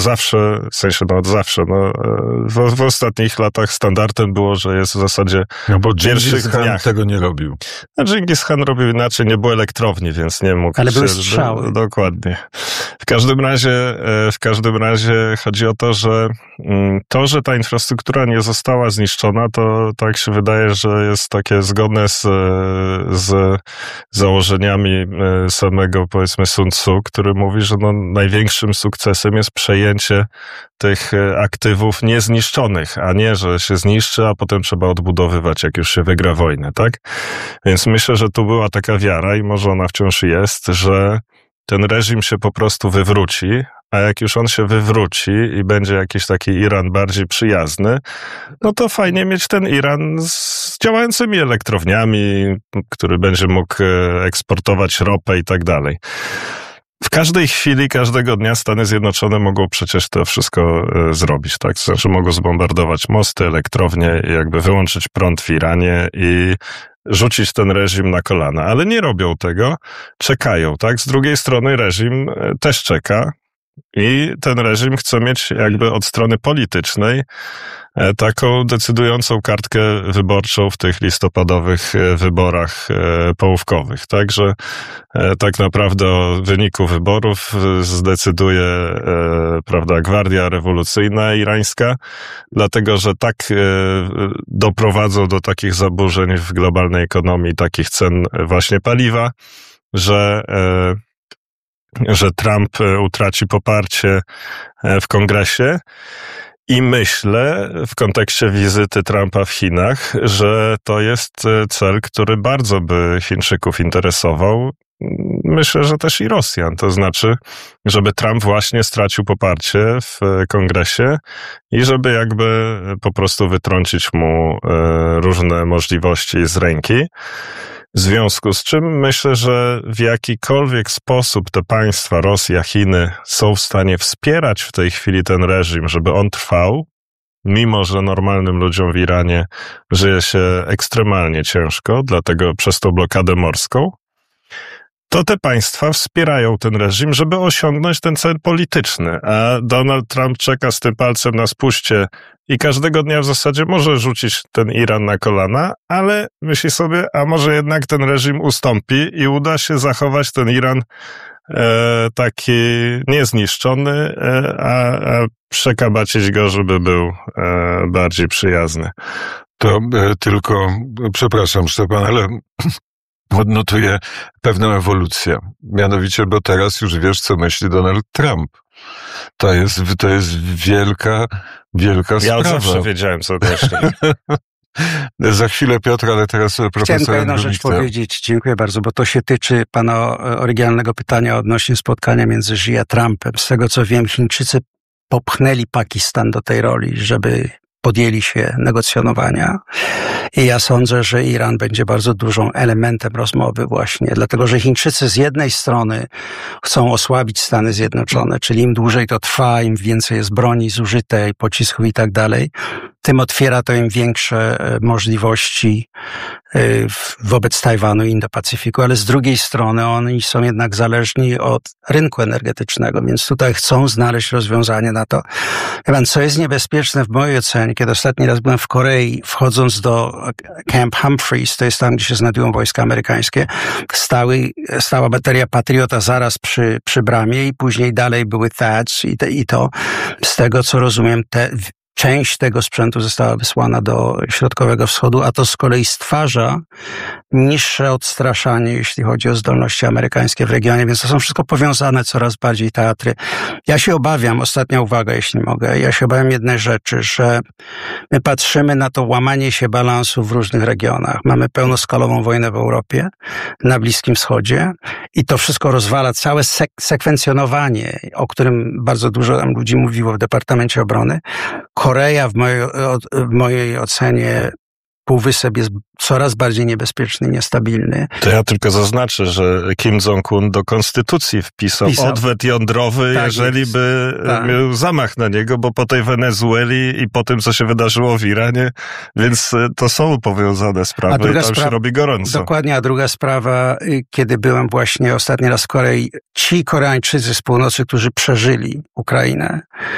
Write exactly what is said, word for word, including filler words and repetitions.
zawsze, w sensie no od zawsze, no, w, w ostatnich latach standardem było, że jest w zasadzie no bo w pierwszych dniach tego nie robił. A Dżingis Khan robił inaczej, nie było elektrowni, więc nie mógł. Ale były strzały. Do, dokładnie. W każdym razie, w każdym razie chodzi o to, że to, że ta infrastruktura nie została zniszczona, to tak się wydaje, że jest takie zgodne z, z założeniami samego, powiedzmy, Sun Tzu, który mówi, że no, największym sukcesem jest przejęcie tych aktywów niezniszczonych, a nie, że się zniszczy, a potem trzeba odbudowywać, jak już się wygra wojnę, tak? Więc myślę, że tu była taka wiara i może ona wciąż jest, że ten reżim się po prostu wywróci, a jak już on się wywróci i będzie jakiś taki Iran bardziej przyjazny, no to fajnie mieć ten Iran z działającymi elektrowniami, który będzie mógł eksportować ropę i tak dalej. W każdej chwili, każdego dnia Stany Zjednoczone mogą przecież to wszystko e, zrobić, tak? Znaczy mogą zbombardować mosty, elektrownie, jakby wyłączyć prąd w Iranie i rzucić ten reżim na kolana. Ale nie robią tego, czekają, tak? Z drugiej strony reżim e, też czeka i ten reżim chce mieć jakby od strony politycznej e, taką decydującą kartkę wyborczą w tych listopadowych e, wyborach e, połówkowych. Także e, tak naprawdę o wyniku wyborów zdecyduje e, prawda, Gwardia Rewolucyjna irańska, dlatego że tak e, doprowadzą do takich zaburzeń w globalnej ekonomii, takich cen właśnie paliwa, że e, że Trump utraci poparcie w Kongresie i myślę w kontekście wizyty Trumpa w Chinach, że to jest cel, który bardzo by Chińczyków interesował. Myślę, że też i Rosjan, to znaczy, żeby Trump właśnie stracił poparcie w Kongresie i żeby jakby po prostu wytrącić mu różne możliwości z ręki. W związku z czym myślę, że w jakikolwiek sposób te państwa, Rosja, Chiny, są w stanie wspierać w tej chwili ten reżim, żeby on trwał, mimo że normalnym ludziom w Iranie żyje się ekstremalnie ciężko, dlatego przez tą blokadę morską, to te państwa wspierają ten reżim, żeby osiągnąć ten cel polityczny. A Donald Trump czeka z tym palcem na spuście i każdego dnia w zasadzie może rzucić ten Iran na kolana, ale myśli sobie, a może jednak ten reżim ustąpi i uda się zachować ten Iran e, taki niezniszczony, e, a, a przekabacić go, żeby był e, bardziej przyjazny. To e, tylko, przepraszam Szczepan, ale odnotuję pewną ewolucję. Mianowicie, bo teraz już wiesz, co myśli Donald Trump. To jest, to jest wielka, wielka ja sprawa. Ja zawsze wiedziałem, co myśli. Za chwilę Piotr, ale teraz profesor Chciałem jedną rzecz powiedzieć. Dziękuję bardzo, bo to się tyczy pana oryginalnego pytania odnośnie spotkania między Xi a Trumpem. Z tego, co wiem, Chińczycy popchnęli Pakistan do tej roli, żeby podjęli się negocjonowania i ja sądzę, że Iran będzie bardzo dużym elementem rozmowy właśnie, dlatego że Chińczycy z jednej strony chcą osłabić Stany Zjednoczone, czyli im dłużej to trwa, im więcej jest broni zużytej, pocisków i tak dalej, tym otwiera to im większe możliwości wobec Tajwanu i Indo-Pacyfiku, ale z drugiej strony oni są jednak zależni od rynku energetycznego, więc tutaj chcą znaleźć rozwiązanie na to. Co jest niebezpieczne w mojej ocenie, kiedy ostatni raz byłem w Korei, wchodząc do Camp Humphreys, to jest tam, gdzie się znajdują wojska amerykańskie, stały, stała bateria Patriota zaraz przy, przy bramie i później dalej były T A D S i, te, i to, z tego co rozumiem, te część tego sprzętu została wysłana do Środkowego Wschodu, a to z kolei stwarza niższe odstraszanie, jeśli chodzi o zdolności amerykańskie w regionie, więc to są wszystko powiązane coraz bardziej teatry. Ja się obawiam, ostatnia uwaga, jeśli mogę, ja się obawiam jednej rzeczy, że my patrzymy na to łamanie się balansu w różnych regionach. Mamy pełnoskalową wojnę w Europie, na Bliskim Wschodzie i to wszystko rozwala całe sek- sekwencjonowanie, o którym bardzo dużo tam ludzi mówiło w Departamencie Obrony. Korea w mojej, w mojej ocenie Półwysep jest coraz bardziej niebezpieczny, niestabilny. To ja tylko zaznaczę, że Kim Jong-un do konstytucji wpisał Pisał. odwet jądrowy, tak jeżeli jest. by tak. miał zamach na niego, bo po tej Wenezueli i po tym, co się wydarzyło w Iranie, więc to są powiązane sprawy i tam spra- się robi gorąco. Dokładnie, a druga sprawa, kiedy byłem właśnie ostatni raz w Korei, ci Koreańczycy z północy, którzy przeżyli Ukrainę,